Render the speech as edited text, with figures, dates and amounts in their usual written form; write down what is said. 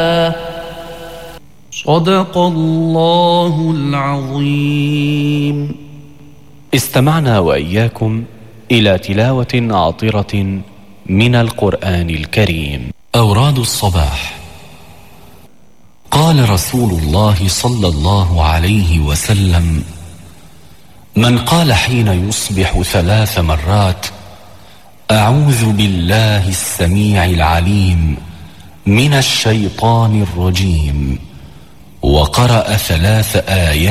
صدق الله العظيم. استمعنا وإياكم إلى تلاوة عطرة من القرآن الكريم. أوراد الصباح. قال رسول الله صلى الله عليه وسلم: من قال حين يصبح 3 مرات: أعوذ بالله السميع العليم من الشيطان الرجيم، وقرأ 3 آيات